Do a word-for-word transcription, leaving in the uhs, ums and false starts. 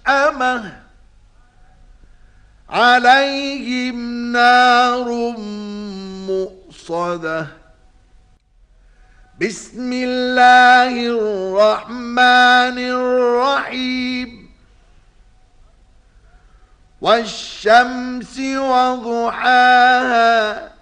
ملحمة عليهم نار مؤصدة بسم الله الرحمن الرحيم والشمس وضحاها